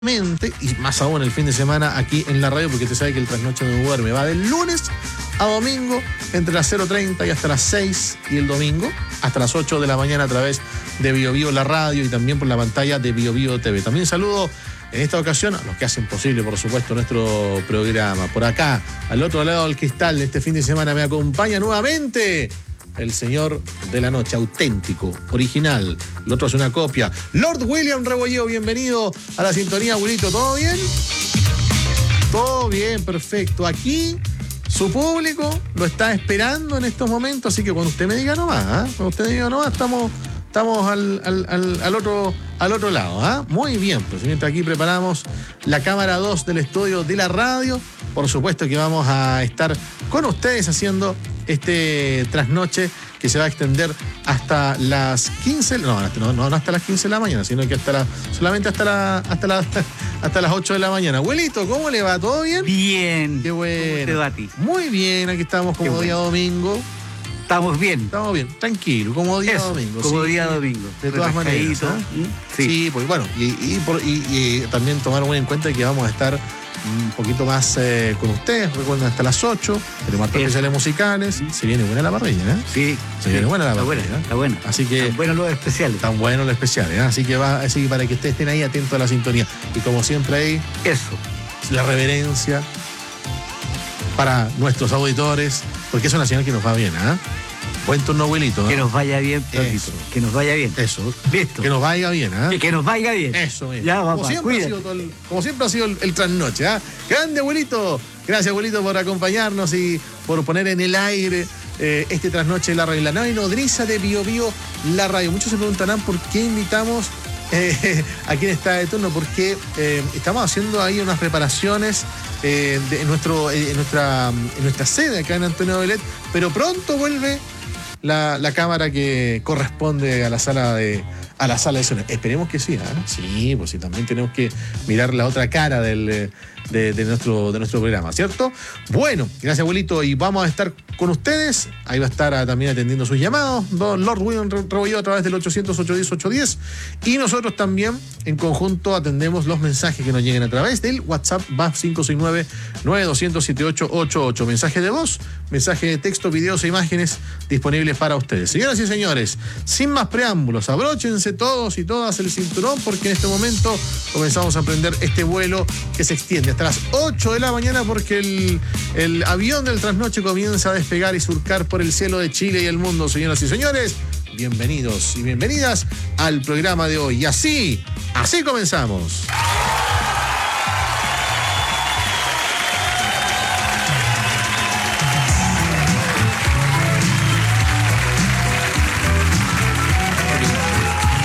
Y más aún el fin de semana aquí en la radio, porque usted sabe que el Trasnoche no duerme. Va del lunes a domingo entre las 0:30 y hasta las 6, y el domingo hasta las 8 de la mañana a través de Bio Bio la radio y también por la pantalla de Bio Bio TV. También saludo en esta ocasión a los que hacen posible, por supuesto, nuestro programa. Por acá, al otro lado del cristal, este fin de semana me acompaña nuevamente el señor de la noche, auténtico, original. El otro es una copia. Lord William Rebolledo, bienvenido a la sintonía, Wilito. ¿Todo bien? Todo bien, perfecto. Aquí su público lo está esperando en estos momentos, así que cuando usted me diga nomás, cuando usted me diga nomás, estamos al otro lado. Muy bien, pues mientras aquí preparamos la cámara 2 del estudio de la radio, por supuesto que vamos a estar con ustedes haciendo este trasnoche que se va a extender hasta las 15, no hasta las 15 de la mañana, sino que solamente hasta las 8 de la mañana. Abuelito, ¿cómo le va? ¿Todo bien? Bien. Qué bueno. ¿Cómo te va a ti? Muy bien, aquí estamos como día domingo. Estamos bien, tranquilo, como día domingo. Como sí, día domingo. De todas maneras. Sí, pues bueno, y también tomar muy en cuenta que vamos a estar un poquito más con ustedes. Recuerden, hasta las 8, tenemos especiales musicales. Se viene buena la parrilla, ¿eh? Sí. Se viene buena la parrilla. Está buena. Así que, están buenos los especiales. Están buenos los especiales, ¿eh? Así que para que ustedes estén ahí atentos a la sintonía. Y como siempre ahí, eso, la reverencia para nuestros auditores, porque es una señal que nos va bien, ¿eh? Buen turno, abuelito, ¿no? Que nos vaya bien, Eso. Que nos vaya bien. Eso. Listo. Que nos vaya bien, ¿eh? Que nos vaya bien. Eso mismo. Ya, papá, como siempre ha sido el trasnoche, ¿eh? Grande, abuelito. Gracias, abuelito, por acompañarnos y por poner en el aire este trasnoche de la radio. La nave nodriza de Bio Bio la radio. Muchos se preguntarán por qué invitamos a quien está de turno, porque estamos haciendo ahí unas preparaciones en nuestra sede acá en Antonio Belet, pero pronto vuelve la cámara que corresponde a la sala de sonido. Esperemos que sí, ¿eh? Sí, pues sí, también tenemos que mirar la otra cara de nuestro programa, ¿cierto? Bueno, gracias, abuelito, y vamos a estar con ustedes. Ahí va a estar también atendiendo sus llamados don Lord William Rebolledo a través del 800-810-810, y nosotros también en conjunto atendemos los mensajes que nos lleguen a través del WhatsApp más 569-9200-7888. Mensaje de voz, mensaje de texto, videos e imágenes disponibles para ustedes. Señoras y señores, sin más preámbulos, abróchense todos y todas el cinturón, porque en este momento comenzamos a emprender este vuelo que se extiende hasta las 8 de la mañana, porque el avión del trasnoche comienza a despegar y surcar por el cielo de Chile y el mundo. Señoras y señores, bienvenidos y bienvenidas al programa de hoy. Y así comenzamos.